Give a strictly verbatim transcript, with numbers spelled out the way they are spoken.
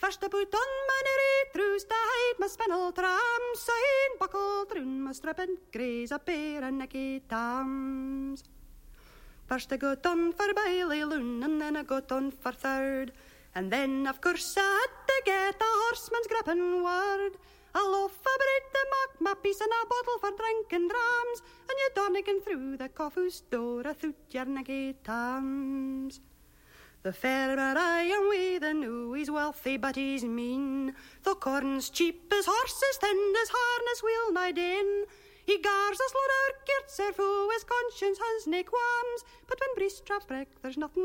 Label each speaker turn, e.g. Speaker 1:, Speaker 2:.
Speaker 1: First I put on my neary trues to hide my spinel trams, so in buckled round my strap and graze a pair of necky tams. First I got on for Bailey Loon, and then I got on for third, and then of course I had to get a horseman's grappin' word. A loaf of bread to mark my piece and a bottle for drinking drams, and you dornigan through the coffee's door a through your necky tams. The farmer I am with and know he's wealthy but he's mean. The corn's cheap, his horses thin, his harness wheel nigh din. He gars a slaughter gets her foe, his conscience has nae qualms, but when breast traps break there's nothing